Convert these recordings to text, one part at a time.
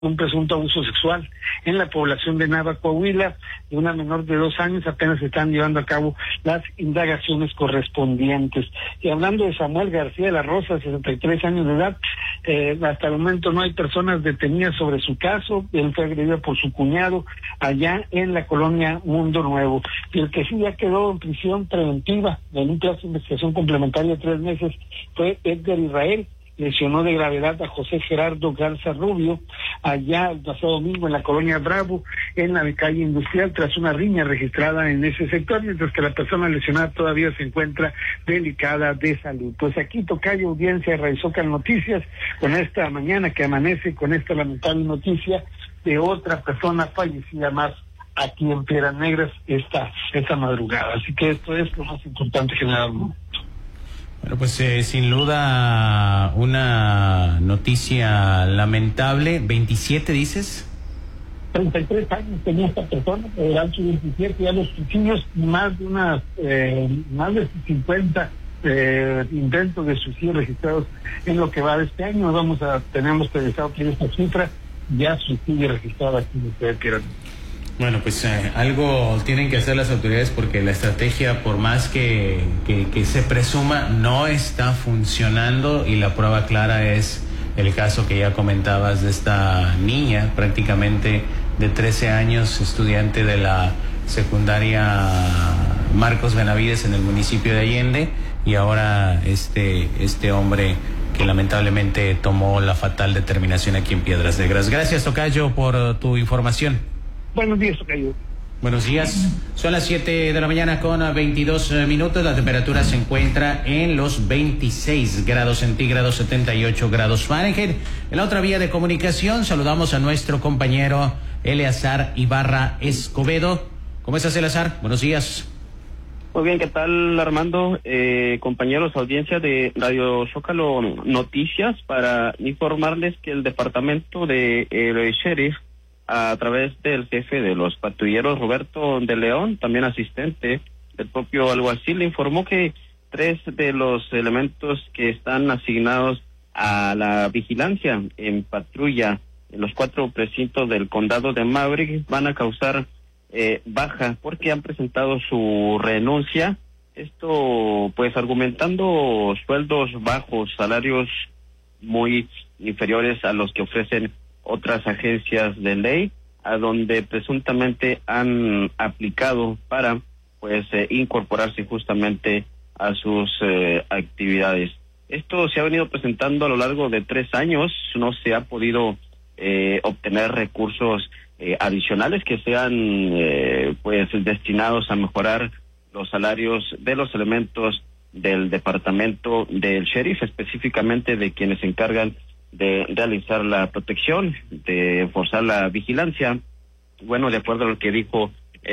un presunto abuso sexual en la población de Nava, Coahuila, de una menor de 2 años. Apenas se están llevando a cabo las indagaciones correspondientes. Y hablando de Samuel García de la Rosa, 63 años de edad, hasta el momento no hay personas detenidas sobre su caso. Él fue agredido por su cuñado allá en la colonia Mundo Nuevo. Y el que sí ya quedó en prisión preventiva en un plazo de investigación complementaria de 3 meses fue Edgar Israel. Lesionó de gravedad a José Gerardo Garza Rubio allá el pasado domingo en la colonia Bravo, en la calle Industrial, tras una riña registrada en ese sector, mientras que la persona lesionada todavía se encuentra delicada de salud. Pues aquí Tocayo Audiencia realizó Noticias con esta mañana que amanece con esta lamentable noticia de otra persona fallecida más aquí en Piedras Negras esta madrugada. Así que esto es lo más importante, general. Bueno, pues sin duda una noticia lamentable. 27, ¿dices? 33 años tenía esta persona, eran sus 27, ya los suicidios, más de 50 intentos de suicidio registrados en lo que va de este año. Tenemos previsado que esta cifra ya suicidio registrado aquí en ustedes quieran. Bueno, pues algo tienen que hacer las autoridades porque la estrategia, por más que se presuma, no está funcionando, y la prueba clara es el caso que ya comentabas de esta niña, prácticamente de 13 años, estudiante de la secundaria Marcos Benavides en el municipio de Allende, y ahora este hombre que lamentablemente tomó la fatal determinación aquí en Piedras Negras. Gracias, Tocayo, por tu información. Buenos días, Tocayo. Buenos días. Son las 7 de la mañana con 22 minutos. La temperatura se encuentra en los 26 grados centígrados, 78 grados Fahrenheit. En la otra vía de comunicación saludamos a nuestro compañero Eleazar Ibarra Escobedo. ¿Cómo estás, Eleazar? Buenos días. Muy bien, ¿qué tal, Armando? Compañeros, audiencia de Radio Zócalo Noticias, para informarles que el departamento de sheriff, a través del jefe de los patrulleros, Roberto de León, también asistente del propio alguacil, le informó que 3 de los elementos que están asignados a la vigilancia en patrulla en los 4 precintos del condado de Maverick van a causar baja porque han presentado su renuncia. Esto pues argumentando sueldos bajos, salarios muy inferiores a los que ofrecen otras agencias de ley, a donde presuntamente han aplicado para pues incorporarse justamente a sus actividades. Esto se ha venido presentando a lo largo de 3 años, no se ha podido obtener recursos adicionales que sean pues destinados a mejorar los salarios de los elementos del departamento del sheriff, específicamente de quienes se encargan de realizar la protección, de enforzar la vigilancia. Bueno, de acuerdo a lo que dijo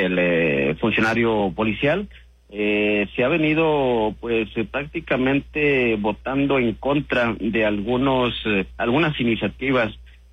el funcionario policial, se ha venido pues prácticamente votando en contra de algunas iniciativas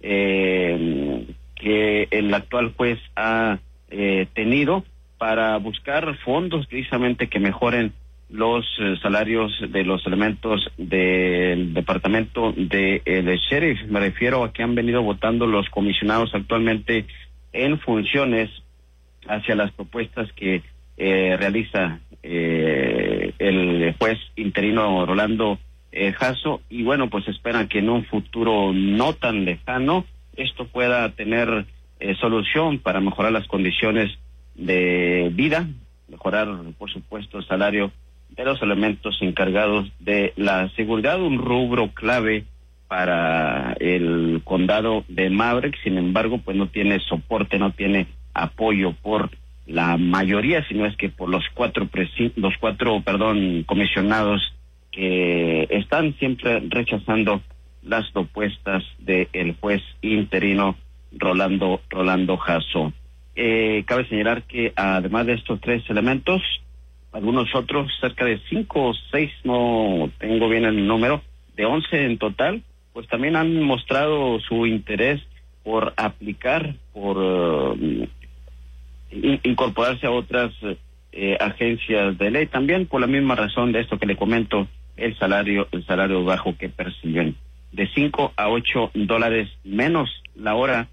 que el actual juez ha tenido para buscar fondos precisamente que mejoren los salarios de los elementos del departamento de sheriff. Me refiero a que han venido votando los comisionados actualmente en funciones hacia las propuestas que realiza el juez interino Rolando Jasso, y bueno, pues esperan que en un futuro no tan lejano esto pueda tener solución para mejorar las condiciones de vida, mejorar por supuesto el salario de los elementos encargados de la seguridad, un rubro clave para el condado de Maverick. Sin embargo, pues no tiene soporte, no tiene apoyo por la mayoría, sino es que por los cuatro comisionados que están siempre rechazando las propuestas del juez interino Rolando Jasso. Cabe señalar que además de estos 3 elementos, algunos otros, cerca de 5 o 6, no tengo bien el número, de 11 en total, pues también han mostrado su interés por aplicar, por incorporarse a otras agencias de ley, también por la misma razón de esto que le comento, el salario bajo que perciben. de $5 a $8 menos la hora